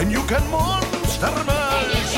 and you can monster mash.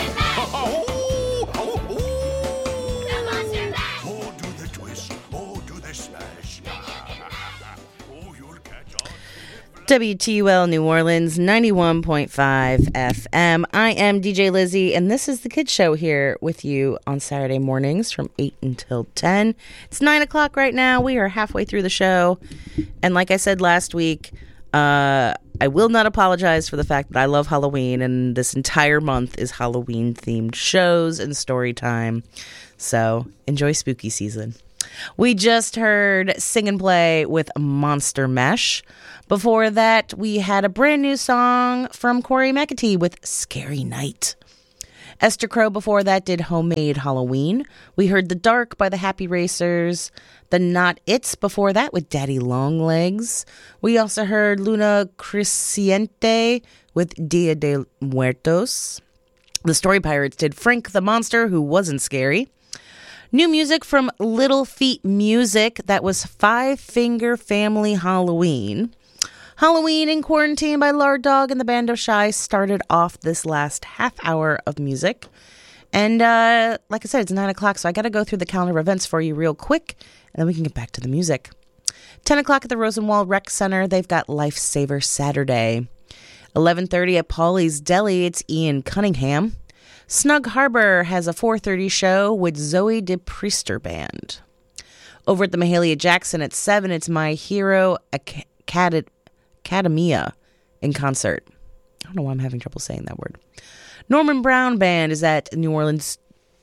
The Monster Mash. Oh, do the twist. Oh, do the smash. Oh, you'll catch on. WTUL New Orleans 91.5 FM. I am DJ Lizzie, and this is the Kids Show here with you on Saturday mornings from 8 until 10. It's 9 o'clock right now. We are halfway through the show. And like I said last week, I will not apologize for the fact that I love Halloween, and this entire month is Halloween-themed shows and story time. So enjoy spooky season. We just heard Sing and Play with Monster Mesh. Before that, we had a brand new song from Corey McAtee with Scary Night. Esther Crow before that did Homemade Halloween. We heard The Dark by the Happy Racers. The Not It's before that with Daddy Longlegs. We also heard Luna Cresciente with Dia de Muertos. The Story Pirates did Frank the Monster Who Wasn't Scary. New music from Little Feat Music. That was Five Finger Family Halloween. Halloween in Quarantine by Lard Dog and the Band of Shy started off this last half hour of music. And like I said, it's 9 o'clock, so I got to go through the calendar of events for you real quick, and then we can get back to the music. 10 o'clock at the Rosenwald Rec Center, they've got Lifesaver Saturday. 11:30 at Paulie's Deli, it's Ian Cunningham. Snug Harbor has a 4:30 show with Zoe DePriester Band. Over at the Mahalia Jackson at 7, it's My Hero Academia in concert. I don't know why I'm having trouble saying that word. Norman Brown Band is at New Orleans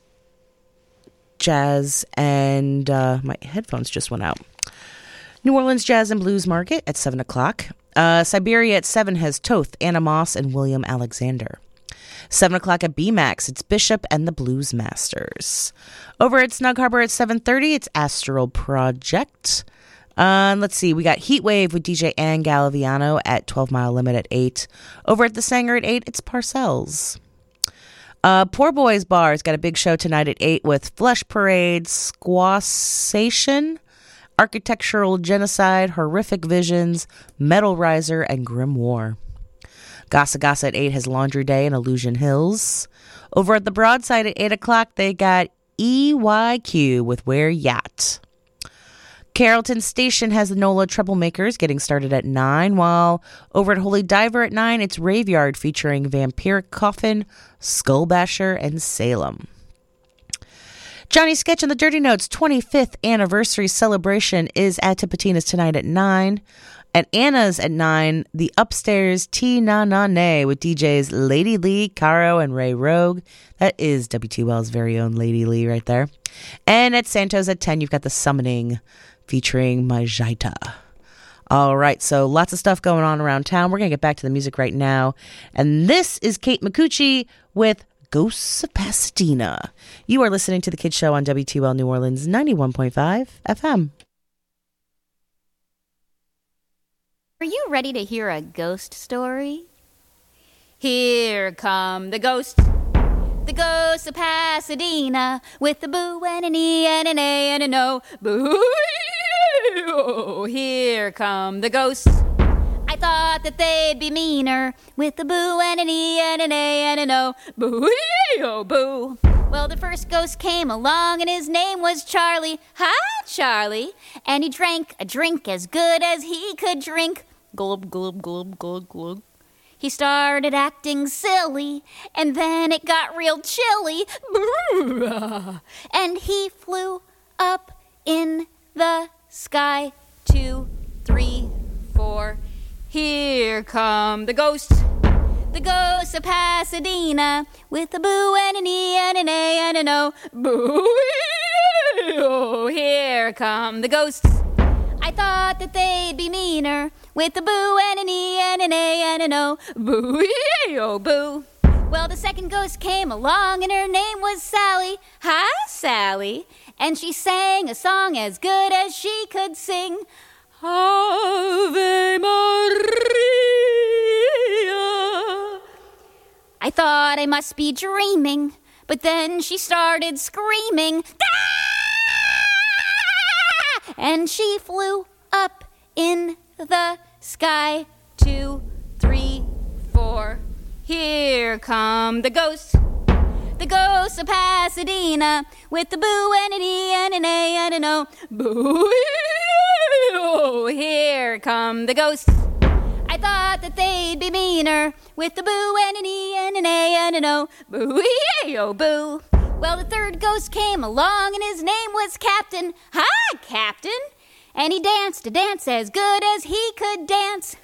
Jazz, and my headphones just went out. New Orleans Jazz and Blues Market at 7 o'clock. Siberia at 7 has Toth, Anna Moss, and William Alexander. 7 o'clock at BMAX, it's Bishop and the Blues Masters. Over at Snug Harbor at 7:30, it's Astral Project. Let's see, we got Heatwave with DJ Ann Galaviano at 12 Mile Limit at 8. Over at the Sanger at 8, it's Parcells. Poor Boys Bar has got a big show tonight at 8 with Flesh Parade, Squassation, Architectural Genocide, Horrific Visions, Metal Riser, and Grim War. Gasa Gasa at 8 has Laundry Day and Illusion Hills. Over at the Broadside at 8 o'clock, they got EYQ with Where Yacht. Carrollton Station has the NOLA Troublemakers getting started at 9, while over at Holy Diver at 9, it's Raveyard featuring Vampiric Coffin, Skullbasher, and Salem. Johnny Sketch and the Dirty Notes 25th anniversary celebration is at Tipitina's tonight at 9. At Anna's at 9, the Upstairs Tea Na Na Nay with DJs Lady Lee, Caro, and Ray Rogue. That is WTL's very own Lady Lee right there. And at Santos at 10, you've got the Summoning featuring Majaita. All right, so lots of stuff going on around town. We're going to get back to the music right now. And this is Kate Micucci with Ghosts of Pasadena. You are listening to The Kids Show on WTL New Orleans 91.5 FM. Are you ready to hear a ghost story? Here come the ghosts of Pasadena, with a boo and an E and an A and an O. Boo! Here come the ghosts. I thought that they'd be meaner, with a boo and an E and an A and an O. Boo! Oh, boo! Well, the first ghost came along and his name was Charlie. Hi, Charlie! And he drank a drink as good as he could drink. Gulp, gulp, gulp, gulp, gulp. He started acting silly, and then it got real chilly. And he flew up in the sky. 2, 3, 4. Here come the ghosts of Pasadena, with a boo and an E and an A and an O. Boo! Here come the ghosts. I thought that they'd be meaner, with a boo and an E and an A and an O. Boo! Oh, boo! Well, the second ghost came along and her name was Sally. Hi, Sally! And she sang a song as good as she could sing. Ave Maria. I thought I must be dreaming, but then she started screaming. Ah! And she flew up in the sky. 2, 3, 4. Here come the ghosts. The ghosts of Pasadena with the boo and an E and an A and an O. Boo! Here come the ghosts. I thought that they'd be meaner with the boo and an E and an A and an O. Boo! Boo! Well, the third ghost came along and his name was Captain. Hi, Captain! And he danced a dance as good as he could dance.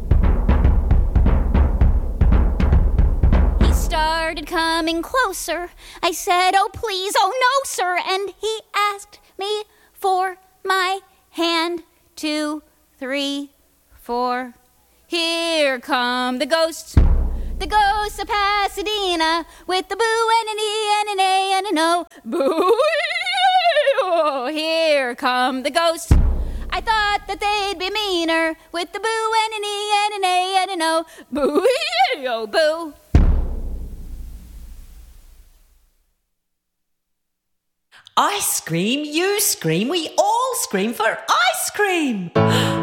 He started coming closer. I said, oh please, oh no, sir. And he asked me for my hand. 2, 3, 4. Here come the ghosts. The ghosts of Pasadena with the boo and an E and an A and an O. Boo! Here come the ghosts. I thought that they'd be meaner with the boo and an E and an A and an O. Boo! Boo! I scream, you scream, we all scream for ice cream.